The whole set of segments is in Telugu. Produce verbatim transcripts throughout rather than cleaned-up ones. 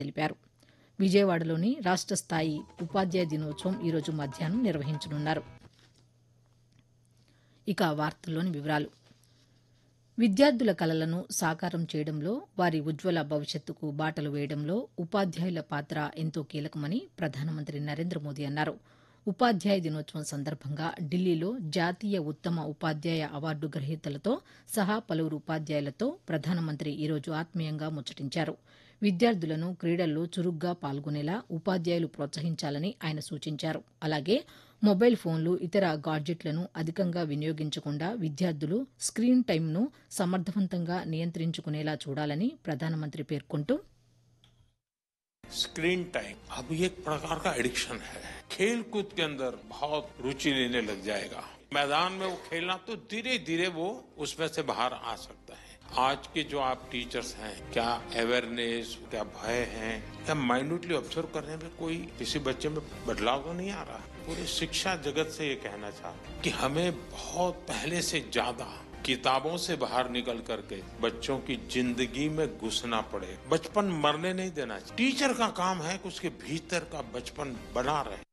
తెలిపారు. విజయవాడలోని రాష్ట స్థాయి ఉపాధ్యాయ దినోత్సవం ఈరోజు మధ్యాహ్నం నిర్వహించనున్నారు. ఇక వార్తల్లోని వివరాలు. విద్యార్థుల కలలను సాకారం చేయడంలో, వారి ఉజ్వల భవిష్యత్తుకు బాటలు వేయడంలో ఉపాధ్యాయుల పాత్ర ఎంతో కీలకమని ప్రధానమంత్రి నరేంద్ర మోదీ అన్నారు. ఉపాధ్యాయ దినోత్సవం సందర్భంగా ఢిల్లీలో జాతీయ ఉత్తమ ఉపాధ్యాయ అవార్డు గ్రహీతలతో సహా పలువురు ఉపాధ్యాయులతో ప్రధానమంత్రి ఈరోజు ఆత్మీయంగా ముచ్చటించారు. విద్యార్థులను క్రీడల్లో చురుగ్గా పాల్గొనేలా ఉపాధ్యాయులు ప్రోత్సహించాలని ఆయన సూచించారు. అలాగే మొబైల్ ఫోన్లు, ఇతర గాడ్జెట్లను అధికంగా వినియోగించకుండా విద్యార్థులు స్క్రీన్ టైమ్ను సమర్థవంతంగా నియంత్రించుకునేలా చూడాలని ప్రధానమంత్రి పేర్కొంటూ, स्क्रीन टाइम अब ये एक प्रकार का एडिक्शन है। खेल कूद के अंदर बहुत रुचि लेने लग जाएगा। मैदान में वो खेलना तो धीरे धीरे वो उसमें से बाहर आ सकता है। आज के जो आप टीचर्स हैं, क्या अवेयरनेस, क्या भय है, क्या माइन्यूटली ऑब्जर्व करने में कोई किसी बच्चे में बदलाव तो नहीं आ रहा। पूरे शिक्षा जगत से ये कहना चाहता कि हमें बहुत पहले से ज्यादा किताबों से बाहर निकल करके बच्चों की जिंदगी में घुसना पड़े। बचपन मरने नहीं देना चाहिए। टीचर का काम है कि उसके भीतर का बचपन बना रहे।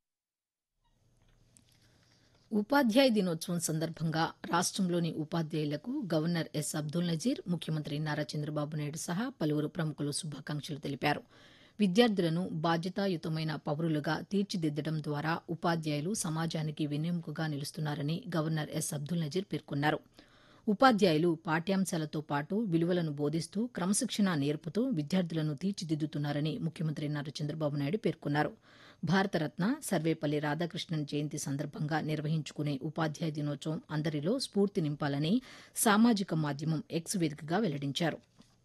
ఉపాధ్యాయ దినోత్సవం సందర్భంగా రాష్టంలోని ఉపాధ్యాయులకు గవర్నర్ ఎస్ అబ్దుల్ నజీర్, ముఖ్యమంత్రి నారా చంద్రబాబు నాయుడు సహా పలువురు ప్రముఖులు శుభాకాంక్షలు తెలిపారు. విద్యార్థులను బాధ్యతాయుతమైన పౌరులుగా తీర్చిదిద్దడం ద్వారా ఉపాధ్యాయులు సమాజానికి వెన్నెముకగా నిలుస్తున్నారని గవర్నర్ ఎస్ అబ్దుల్ నజీర్ పేర్కొన్నారు. ఉపాధ్యాయులు పాఠ్యాంశాలతో పాటు విలువలను బోధిస్తూ, క్రమశిక్షణ నేర్పుతూ విద్యార్థులను తీర్చిదిద్దుతున్నారని ముఖ్యమంత్రి నారా చంద్రబాబు నాయుడు పేర్కొన్నారు. భారతరత్న సర్వేపల్లి రాధాకృష్ణన్ జయంతి సందర్భంగా నిర్వహించుకునే ఉపాధ్యాయ దినోత్సవం అందరిలో స్ఫూర్తి నింపాలని సామాజిక మాధ్యమం ఎక్స్ వేదికగా వెల్లడించారు.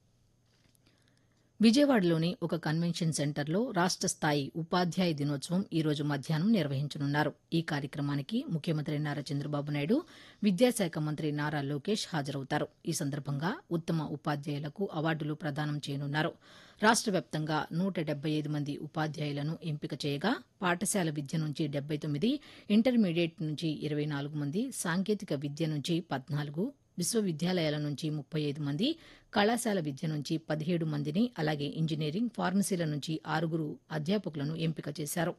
విజయవాడలోని ఒక కన్వెన్షన్ సెంటర్లో రాష్ట స్థాయి ఉపాధ్యాయ దినోత్సవం ఈరోజు మధ్యాహ్నం నిర్వహించనున్నారు. ఈ కార్యక్రమానికి ముఖ్యమంత్రి నారా చంద్రబాబు నాయుడు, విద్యాశాఖ మంత్రి నారా లోకేష్ హాజరవుతారు. ఈ సందర్భంగా ఉత్తమ ఉపాధ్యాయులకు అవార్డులు ప్రదానం చేయనున్నారు. రాష్ట వ్యాప్తంగా నూట డెబ్బై ఐదు మంది ఉపాధ్యాయులను ఎంపిక చేయగా, పాఠశాల విద్య నుంచి డెబ్బై తొమ్మిది, ఇంటర్మీడియట్ నుంచి ఇరవై నాలుగు మంది, సాంకేతిక విద్య నుంచి పద్నాలుగు, విశ్వవిద్యాలయాల నుంచి ముప్పై ఐదు మంది, కళాశాల విద్య నుంచి పదిహేడు మందిని, అలాగే ఇంజనీరింగ్, ఫార్మసీల నుంచి ఆరుగురు అధ్యాపకులను ఎంపిక చేశారు.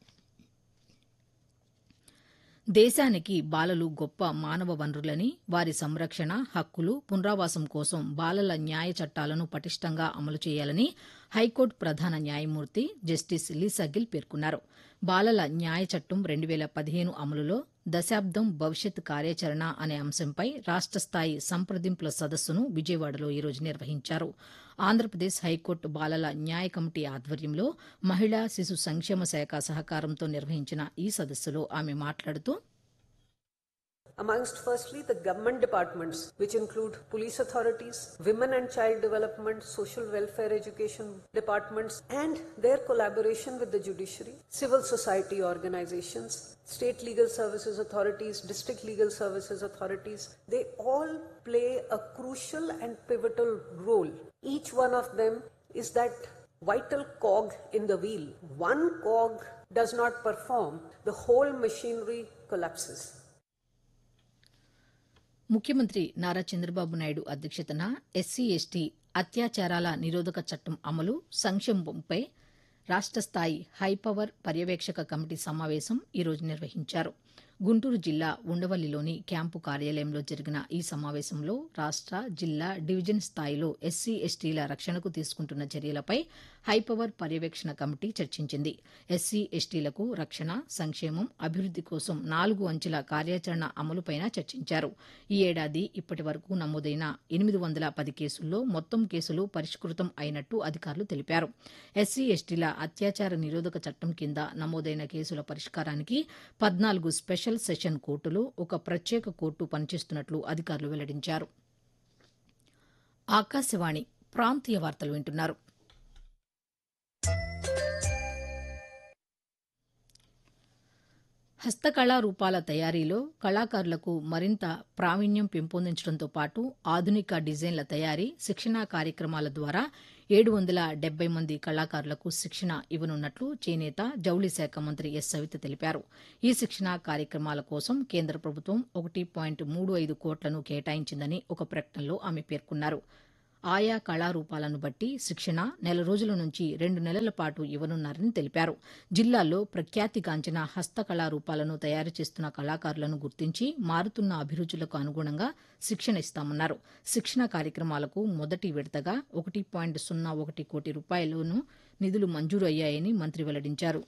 దేశానికి బాలలు గొప్ప మానవ వనరులని, వారి సంరక్షణ, హక్కులు, పునరావాసం కోసం బాలల న్యాయ చట్టాలను పటిష్టంగా అమలు చేయాలని హైకోర్టు ప్రధాన న్యాయమూర్తి జస్టిస్ లీసా గిల్ పేర్కొన్నారు. బాలల న్యాయ చట్టం రెండు వేల పదిహేను అమలులో దశాబ్దం భవిష్యత్ కార్యాచరణ అనే అంశంపై రాష్ట స్థాయి సంప్రదింపుల సదస్సును విజయవాడలో ఈరోజు నిర్వహించారు. ఆంధ్రప్రదేశ్ హైకోర్టు బాలల న్యాయ కమిటీ ఆధ్వర్యంలో మహిళా శిశు సంక్షేమ శాఖ సహకారంతో నిర్వహించిన ఈ సదస్సులో ఆమె మాట్లాడుతూ, Amongst firstly the government departments, which include police authorities, women and child development, social welfare education departments, and their collaboration with the judiciary, civil society organizations, state legal services authorities, district legal services authorities, they all play a crucial and pivotal role. Each one of them is that vital cog in the wheel. One cog does not perform, the whole machinery collapses. ముఖ్యమంత్రి నారా చంద్రబాబు నాయుడు అధ్యక్షతన ఎస్సీ ఎస్టీ అత్యాచారాల నిరోధక చట్టం అమలు, సంక్షేమంపై రాష్ట స్థాయి హైపవర్ పర్యవేక్షక కమిటీ సమావేశం ఈరోజు నిర్వహించారు. గుంటూరు జిల్లా ఉండవల్లిలోని క్యాంపు కార్యాలయంలో జరిగిన ఈ సమావేశంలో రాష్ట, జిల్లా, డివిజన్ స్థాయిలో ఎస్సీ ఎస్టీల రక్షణకు తీసుకుంటున్న చర్యలపై హైపవర్ పర్యవేక్షణ కమిటీ చర్చించింది. ఎస్సీ ఎస్టీలకు రక్షణ, సంక్షేమం, అభివృద్ది కోసం నాలుగు అంచెల కార్యాచరణ అమలుపైన చర్చించారు. ఈ ఏడాది ఇప్పటి వరకు నమోదైన ఎనిమిది వందల పది కేసుల్లో మొత్తం కేసులు పరిష్కృతం అయినట్టు అధికారులు తెలిపారు. ఎస్సీ ఎస్టీల అత్యాచార నిరోధక చట్టం కింద నమోదైన కేసుల పరిష్కారానికి పద్నాలుగు స్పెషల్ సెషన్ కోర్టులు, ఒక ప్రత్యేక కోర్టు పనిచేస్తున్నట్లు అధికారులు వెల్లడించారు. ఆకాశవాణి ప్రాంతీయ వార్తలు వింటున్నారు. హస్తకళా రూపాల తయారీలో కళాకారులకు మరింత ప్రావీణ్యం పెంపొందించడంతో పాటు ఆధునిక డిజైన్ల తయారీ, శిక్షణా కార్యక్రమాల ద్వారా ఏడు వందల డెబ్బై మంది కళాకారులకు శిక్షణ ఇవ్వనున్నట్లు చేనేత, జౌళి శాఖ మంత్రి ఎస్ సవిత తెలిపారు. ఈ శిక్షణా కార్యక్రమాల కోసం కేంద్ర ప్రభుత్వం ఒకటి పాయింట్ మూడు ఐదు కోట్లను కేటాయించిందని ఒక ప్రకటనలో ఆమె పేర్కొన్నారు. ఆయా కళారూపాలను బట్టి శిక్షణ నెల రోజుల నుంచి రెండు నెలల పాటు ఇవ్వనున్నారని తెలిపారు. జిల్లాలో ప్రఖ్యాతిగాంచిన హస్తకళారూపాలను తయారు చేస్తున్న కళాకారులను గుర్తించి మారుతున్న అభిరుచులకు అనుగుణంగా శిక్షణ ఇస్తామన్నారు. శిక్షణ కార్యక్రమాలకు మొదటి విడతగా ఒకటి పాయింట్ సున్నా ఒకటి కోటి రూపాయలను నిధులు మంజూరు అయ్యాయని మంత్రి వెల్లడించారు.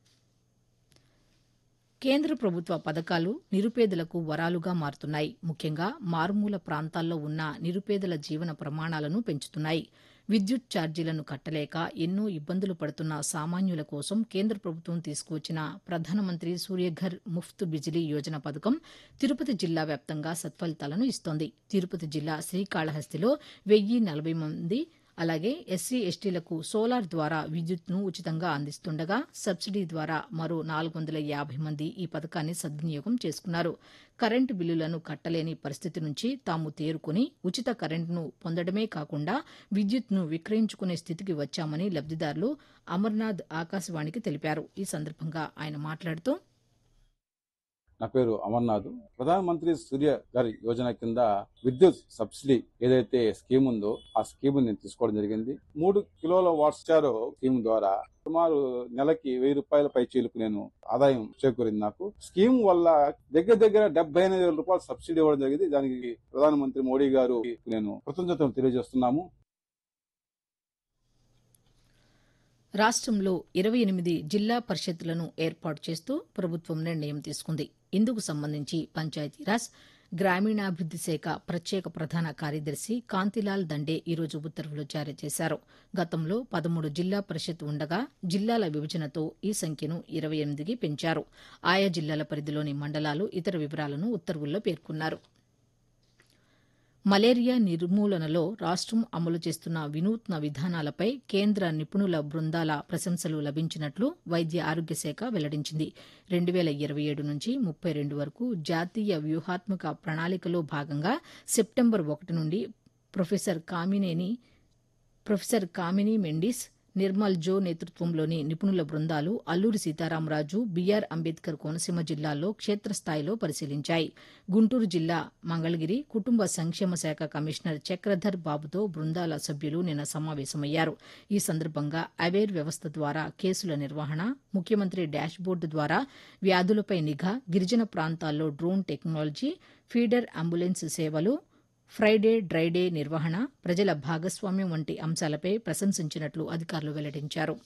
కేంద్ర ప్రభుత్వ పథకాలు నిరుపేదలకు వరాలుగా మారుతున్నాయి. ముఖ్యంగా మారుమూల ప్రాంతాల్లో ఉన్న నిరుపేదల జీవన ప్రమాణాలను పెంచుతున్నాయి. విద్యుత్ ఛార్జీలను కట్టలేక ఎన్నో ఇబ్బందులు పడుతున్న సామాన్యుల కోసం కేంద్ర ప్రభుత్వం తీసుకువచ్చిన ప్రధానమంత్రి సూర్యఘర్ ముఫ్త్ బిజిలీ యోజన పథకం తిరుపతి జిల్లా వ్యాప్తంగా సత్ఫలితాలను ఇస్తోంది. తిరుపతి జిల్లా శ్రీకాళహస్తిలో వెయ్యి నలభై మంది అలాగే ఎస్సీ ఎస్టీలకు సోలార్ ద్వారా విద్యుత్ను ఉచితంగా అందిస్తుండగా సబ్సిడీ ద్వారా మరో నాలుగు వందల యాభై మంది ఈ పథకాన్ని సద్వినియోగం చేసుకున్నారు. కరెంటు బిల్లులను కట్టలేని పరిస్థితి నుంచి తాము తేరుకుని ఉచిత కరెంటును పొందడమే కాకుండా విద్యుత్ను విక్రయించుకునే స్థితికి వచ్చామని లబ్దిదారులు అమర్నాథ్ ఆకాశవాణికి తెలిపారు. ఈ సందర్భంగా ఆయన మాట్లాడుతూ నా పేరు అమర్నాథ్. ప్రధానమంత్రి సూర్య గారి యోజన కింద విద్యుత్ సబ్సిడీ ఏదైతే స్కీమ్ ఉందో ఆ స్కీమ్ నేను తీసుకోవడం జరిగింది. మూడు కిలోల వాట్స్ స్కీమ్ ద్వారా సుమారు నెలకి వెయ్యి రూపాయల పై చీలకు నేను ఆదాయం చేకూరింది. నాకు స్కీమ్ వల్ల దగ్గర దగ్గర డెబ్బై ఎనిమిది వేల రూపాయలు సబ్సిడీ ఇవ్వడం జరిగింది. దానికి ప్రధానమంత్రి మోడీ గారు నేను కృతజ్ఞతలు తెలియజేస్తున్నాము. రాష్ట్రంలో ఇరవై ఎనిమిది జిల్లా పరిషత్లను ఏర్పాటు చేస్తూ ప్రభుత్వం నిర్ణయం తీసుకుంది. ఇందుకు సంబంధించి పంచాయతీరాజ్ గ్రామీణాభివృద్ది శాఖ ప్రత్యేక ప్రధాన కార్యదర్శి కాంతిలాల్ దండే ఈరోజు ఉత్తర్వులు జారీ చేశారు. గతంలో పదమూడు జిల్లా పరిషత్ ఉండగా జిల్లాల విభజనతో ఈ సంఖ్యను ఇరవై ఎనిమిదికి పెంచారు. ఆయా జిల్లాల పరిధిలోని మండలాలు ఇతర వివరాలను ఉత్తర్వుల్లో పేర్కొన్నారు. మలేరియా నిర్మూలనలో రాష్ట్రం అమలు చేస్తున్న వినూత్న విధానాలపై కేంద్ర నిపుణుల బృందాల ప్రశంసలు లభించినట్లు వైద్య ఆరోగ్య శాఖ వెల్లడించింది. రెండు వేల ఇరవై ఏడు నుంచి ముప్పై రెండు వరకు జాతీయ వ్యూహాత్మక ప్రణాళికలో భాగంగా సెప్టెంబర్ ఒకటి నుండి ప్రొఫెసర్ కామినేని ప్రొఫెసర్ కామిని మెండిస్, నిర్మల్ జో నేతృత్వంలోని నిపుణుల బృందాలు అల్లూరి సీతారామరాజు, బీఆర్ అంబేద్కర్ కోనసీమ జిల్లాల్లో క్షేత్రస్థాయిలో పరిశీలించాయి. గుంటూరు జిల్లా మంగళగిరి కుటుంబ సంక్షేమ శాఖ కమిషనర్ చక్రధర్ బాబుతో బృందాల సభ్యులు నిన్న సమావేశమయ్యారు. ఈ సందర్భంగా అవేర్ వ్యవస్థ ద్వారా కేసుల నిర్వహణ, ముఖ్యమంత్రి డాష్ బోర్డు ద్వారా వ్యాధులపై నిఘా, గిరిజన ప్రాంతాల్లో డ్రోన్ టెక్నాలజీ, ఫీడర్ అంబులెన్స్ సేవలు, ఫ్రైడే డ్రైడే నిర్వహణ, ప్రజల భాగస్వామ్యం వంటి అంశాలపై ప్రశంసించినట్లు అధికారులు వెల్లడించారు.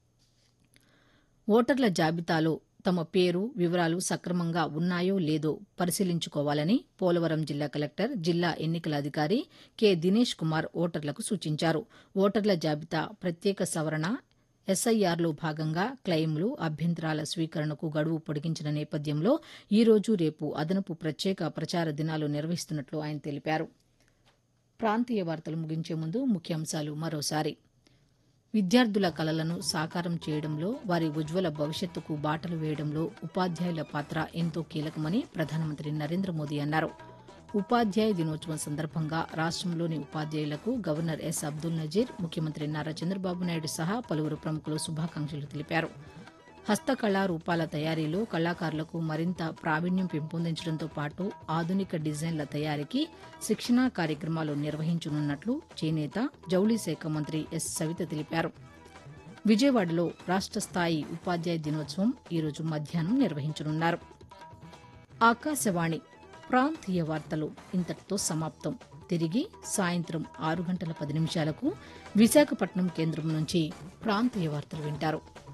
ఓటర్ల జాబితాలో తమ పేరు, వివరాలు సక్రమంగా ఉన్నాయో లేదో పరిశీలించుకోవాలని పోలవరం జిల్లా కలెక్టర్, జిల్లా ఎన్నికల అధికారి కె దినేష్ కుమార్ ఓటర్లకు సూచించారు. ఓటర్ల జాబితా ప్రత్యేక సవరణ ఎస్ఐఆర్లో భాగంగా క్లెయిమ్లు, అభ్యంతరాల స్వీకరణకు గడువు పొడిగించిన నేపథ్యంలో ఈ రోజు, రేపు అదనపు ప్రత్యేక ప్రచార దినాలు నిర్వహిస్తున్నట్లు ఆయన తెలిపారు. ప్రాంతీయ వార్తలు ముగించే ముందు ముఖ్యాంశాలు మరోసారి. విద్యార్థుల కలలను సాకారం చేయడంలో, వారి ఉజ్వల భవిష్యత్తుకు బాటలు వేయడంలో ఉపాధ్యాయుల పాత్ర ఎంతో కీలకమని ప్రధానమంత్రి నరేంద్ర మోదీ అన్నారు. ఉపాధ్యాయ దినోత్సవం సందర్భంగా రాష్ట్రంలోని ఉపాధ్యాయులకు గవర్నర్ ఎస్ అబ్దుల్ నజీర్, ముఖ్యమంత్రి నారా చంద్రబాబు నాయుడు సహా పలువురు ప్రముఖులు శుభాకాంక్షలు తెలిపారు. హస్తకళా రూపాల తయారీలో కళాకారులకు మరింత ప్రావీణ్యం పెంపొందించడంతో పాటు ఆధునిక డిజైన్ల తయారీకి శిక్షణా కార్యక్రమాలు నిర్వహించనున్నట్లు చేనేత, జౌళి శాఖ మంత్రి ఎస్ సవిత తెలిపారు. విజయవాడలో రాష్ట్ర స్థాయి ఉపాధ్యాయ దినోత్సవం ఈరోజు మధ్యాహ్నం నిర్వహించనున్నారు. ఆకాశవాణి ప్రాంతీయ వార్తలు ఇంతటితో సమాప్తం. తిరిగి సాయంత్రం ఆరు గంటల పది నిమిషాలకు విశాఖపట్నం కేంద్రం నుంచి ప్రాంతీయ వార్తలు వింటారు.